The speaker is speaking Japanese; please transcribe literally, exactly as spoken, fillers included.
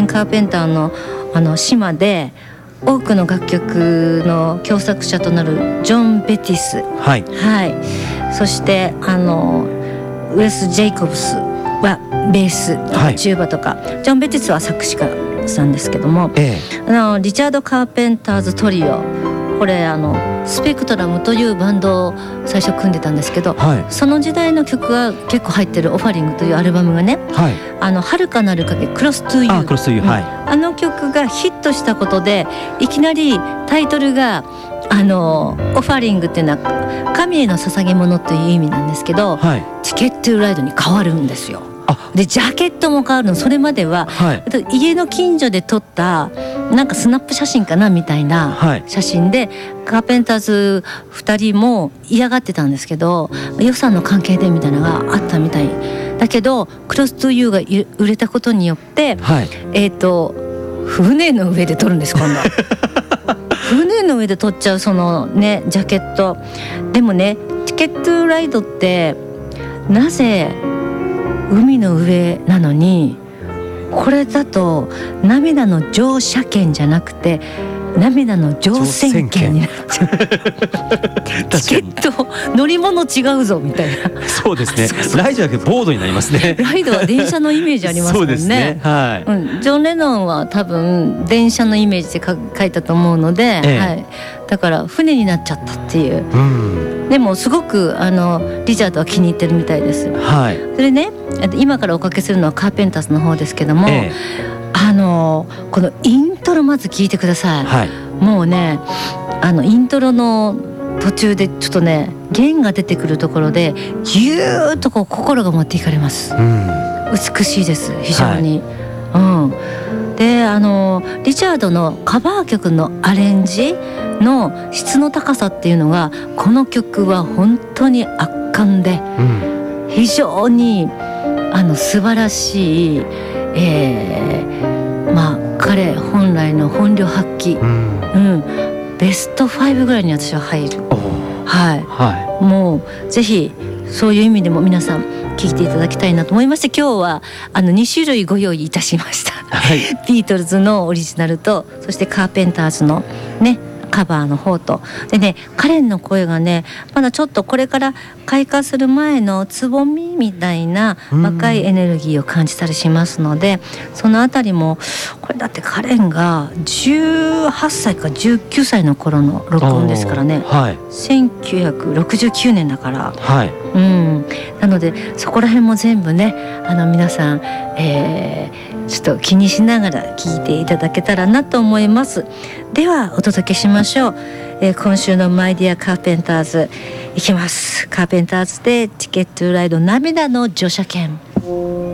ン・カーペンターのあの島で多くの楽曲の共作者となるジョン・ベティス、 はい、 はい、そしてあのウェス・ジェイコブスはベースとかチューバとか、はい、ジョン・ベティスは作詞家さんですけども、ええ、あのリチャード・カーペンターズトリオ、これあのスペクトラムというバンドを最初組んでたんですけど、はい、その時代の曲が結構入ってるオファリングというアルバムがね、はい、あの遥かなる影クロストゥーユー、 あ、クロストゥーユー、はい、 あの曲がヒットしたことでいきなりタイトルがあのオファリングっていうのは神への捧げ物という意味なんですけど、はい、チケットゥーライドに変わるんですよ。でジャケットも変わるの。それまでは、はい、家の近所で撮ったなんかスナップ写真かなみたいな写真で、はい、カーペンターズふたりも嫌がってたんですけど、予算の関係でみたいなのがあったみたいだけど、クロストゥーユーが売れたことによって、はい、えーと船の上で撮るんです今度船の上で撮っちゃうそのねジャケットでもね、チケットゥーライドってなぜ海の上なのに、これだと涙の乗車券じゃなくて涙の乗船券になっちゃうチケット乗り物違うぞみたいなそうですね。そうそう、ライドだけボードになりますね。 ライドは電車のイメージありますもんね。そうですね、はい、うん、ジョン・レノンは多分電車のイメージで書いたと思うので、ええ、はい、だから船になっちゃったっていう、うん、でもすごくあのリチャードは気に入ってるみたいです、はい、それね、今からおかけするのはカーペンターズの方ですけども、ええ、あのこのイントロまず聞いてください、はい、もうねあのイントロの途中でちょっとね弦が出てくるところでぎゅーっとこう心が持っていかれます、うん、美しいです非常に、はい、うん、であのリチャードのカバー曲のアレンジの質の高さっていうのがこの曲は本当に圧巻で、うん、非常にあの素晴らしい、えー、まあ彼本来の本領発揮、うんうん、ベストファイブぐらいに私は入る、はいはい、もうぜひそういう意味でも皆さん聴いていただきたいなと思いまして、今日はあのに種類ご用意いたしました、はい、ビートルズのオリジナルとそしてカーペンターズのねカバーの方とでね、カレンの声がねまだちょっとこれから開花する前のつぼみみたいな若いエネルギーを感じたりしますので、そのあたりもこれだってカレンがじゅうはっさいかじゅうきゅうさいの頃の録音ですからね、はい、せんきゅうひゃくろくじゅうきゅうねんだから、はい、うん、なのでそこら辺も全部ねあの皆さん、えー、ちょっと気にしながら聞いていただけたらなと思います。ではお届けしましょう、えー、今週のマイディアカーペンターズいきます。カーペンターズでチケットライド涙の乗車券。